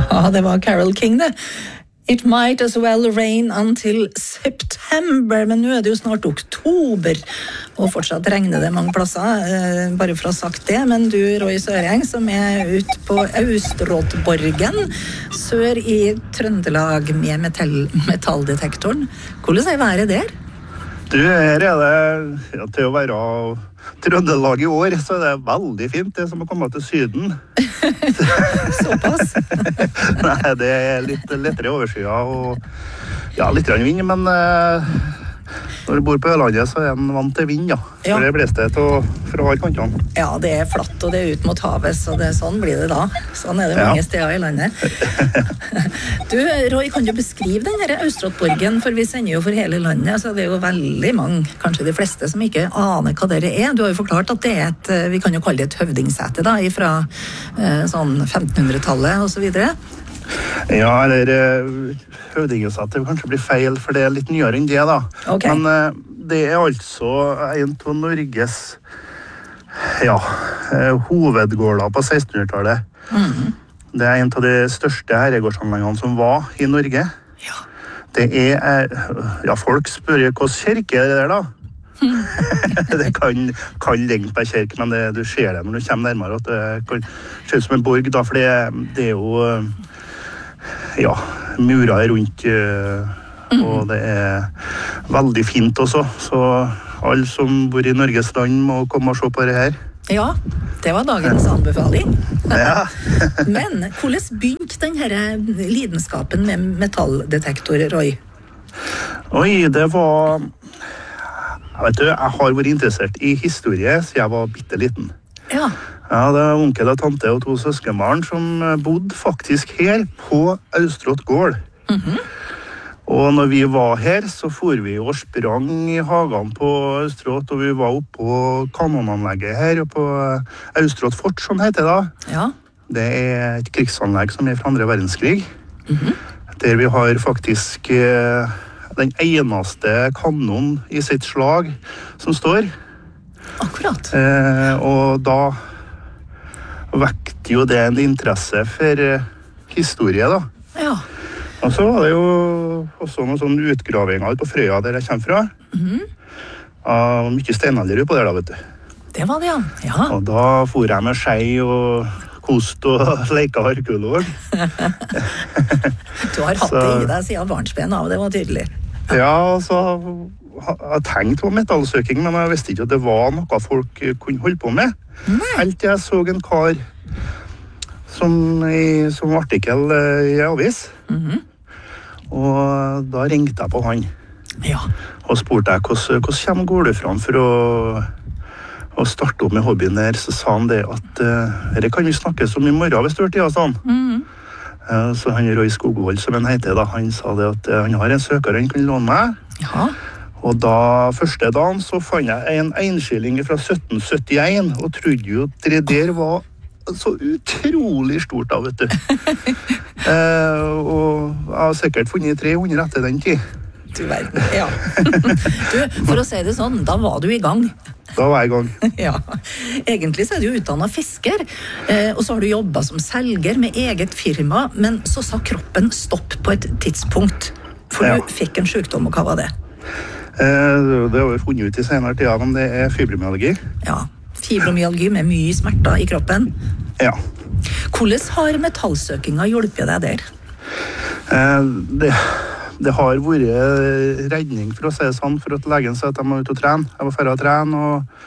Ja, det var Carole King det. It might as well rain until September, men nå det jo snart oktober, og fortsatt regner det mange plasser, bare for å ha sagt det. Men du, Roy Søreng, som ute på Austrådborgen, sør i Trøndelag med metalldetektoren. Hvordan været der? Du, her det til å være Trøndelag i år, så det veldig fint, det som å komme til syden. Såpass? Nei, det litt lettere overskya og litt vind, men når du bor på Ølandet, så en vant til vind, ja. For det blåste fra alle kantene. Ja, det flatt, og det ut mot havet, så sånn blir det da. Sånn det mange steder i landet. Du, Roy, kan du beskrive den her Austrådborgen, for vi sender jo for hele landet, så det jo veldig mange, kanskje de fleste, som ikke aner hva det Du har jo forklart at det vi kan jo kalle det et høvdingsete da, fra sånn 1500-tallet og så videre. Ja, eller høvdingesete kanskje blir feil, for det litt nyere enn det da. Okay. Men det altså en av Norges hovedgårder på 1600-tallet. Det en av de største herregårdsanleggene som var i Norge. Ja. Det folk spør hva kirke det der da? Det kan ligge på en kirke, men du ser det når du kommer nærmere, at det kan se ut som en borg da, for det jo murer rundt, og det veldig fint også, så alle som bor i Norges land må komme og se på det her. Ja, det var dagens anbefaling. Ja. Men hvordan begynte denne lidenskapen med metalldetektor, Roy? Oi, det var... Jeg har vært interessert i historie siden jeg var bitteliten. Ja. Ja, det onkel og tante og 2 søskenbarn som bodde faktisk her på Austråd gård. Og når vi var her, så for vi og sprang i hagen på Austråd, og vi var oppe på kanonanlegget her, og på Austråd fort, som heter det da. Ja. Det et krigsanlegg som fra andre verdenskrig, der vi har faktisk den eneste kanon i sitt slag som står. Akkurat. Og da vekte jo det en interesse for historie da. Ja. Og så var det jo også noen sånne utgravinger på Frøya der jeg kommer fra. Mye steinalder på der da, vet du. Det var det, ja. Og da for jeg med skei og kost og leika arkeolog. Du har hatt det i deg siden barnsben av, det var tydelig. Ja, så jeg tenkte på metallsøking, men jeg visste ikke at det var noe folk kunne holde på med. Helt jeg så en kar som artikkel i avis. Og da ringte jeg på han. Ja. Og spurte jeg, hvordan går du fram for å starte opp med hobbyen der? Så sa han det at det kan vi snakke om i morgen hvis du har tid, sa han. Så han Roy Skogvold, som han heter da, han sa det at han har en søker han kan låne meg. Ja. Og da, første dagen, så fant jeg en enskilling fra 1771, og trodde jo at det der var så utrolig stort da, vet du. Og jeg har sikkert funnet 300 etter den tid. Du verden, ja. Du, for å si det sånn, da var du i gang. Da var jeg i gang. Ja, egentlig så du utdannet fisker, og så har du jobbet som selger med eget firma, men så sa kroppen stopp på et tidspunkt, for du fikk en sykdom, og hva var det? Det har vi funnet ut i senere tida, men det fibromyalgi. Ja, fibromyalgi med mye smerter i kroppen. Ja. Hvordan har metallsøkinga hjulpet deg der? Det har vært redning, for å si det sånn, for at legen sa at jeg må ut og trene. Jeg var ferdig å trene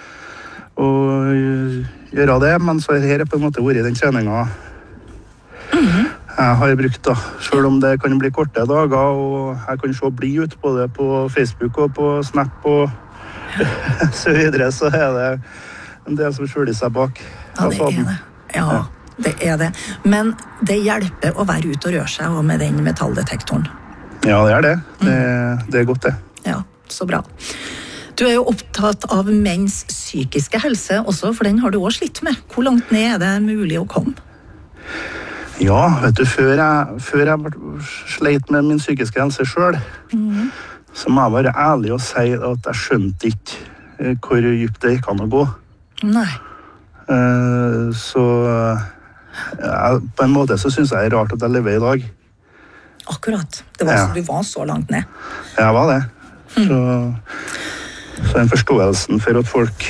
og gjøre det, men så her på en måte vært den treningen jeg har brukt da. Selv om det kan bli korte dager, og jeg kan se bli ut på det på Facebook og på Snap og så videre, så det en del som skjuler seg bak. Ja, det det. Ja, det det. Men det hjelper å være ute og røre seg og med den metalldetektoren. Ja, det det. Det godt det. Ja, så bra. Du jo opptatt av menns psykiske helse også, for den har du også slitt med. Hvor langt ned det mulig å komme? Ja, vet du, før jeg sleit med min psykiske helse selv, så må jeg være ærlig og si at jeg skjønte ikke hvor dypt det gikk an å gå. Nei. Så På en måte så synes jeg det er rart at jeg lever i dag. Akkurat. Det var du var så langt ned. Jeg var det. Så den forståelsen for at folk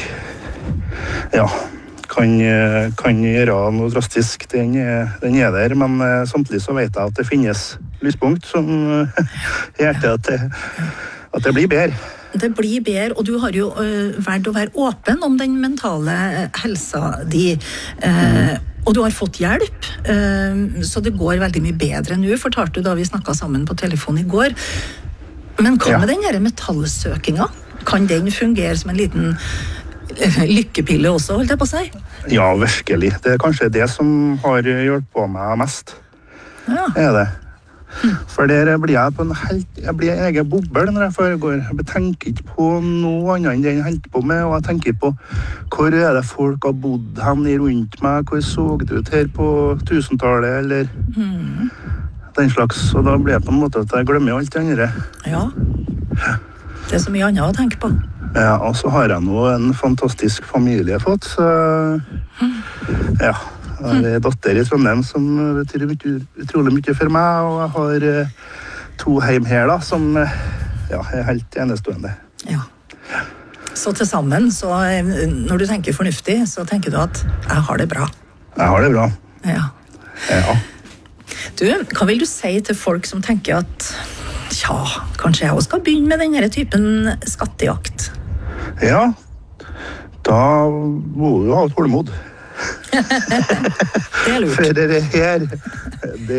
kan gjøre noe drastisk, den er der, men samtidig så vet jeg at det finnes lyspunkt som hjertet at det blir bedre. Det blir bedre, og du har jo vært å være åpen om den mentale helsa di, og du har fått hjelp, så det går veldig mye bedre nå, fortalte du da vi snakket sammen på telefon i går. Men hva med den her metallsøkinga? Kan den fungere som en liten lykkepille også, holdt jeg på å si? Ja, virkelig. Det er kanskje det som har hjulpet meg mest. Ja. Er det. For der blir jeg på jeg blir en egen boble når jeg foregår. Jeg tenker ikke på noe annet enn det jeg holder på med, og jeg tenker på hvor er det folk har bodd hen rundt meg, hvor så det ut her på 1000-tallet, eller den slags. Og da blir jeg på en måte at jeg glemmer alt det andre. Ja, det er så mye annet å tenke på. Ja, og så har jeg nå en fantastisk familie fått, så ja. Jeg har en datter i Trondheim som betyr utrolig mye for meg, og jeg har 2 hjem her da, som er helt enestående. Ja. Så til sammen, så når du tenker fornuftig, så tenker du at jeg har det bra. Jeg har det bra. Ja. Ja. Du, hva vil du si til folk som tenker at kanskje jeg også skal begynne med denne typen skattejakt? Ja, da må du ha tålmod. Det er lurt. For det her,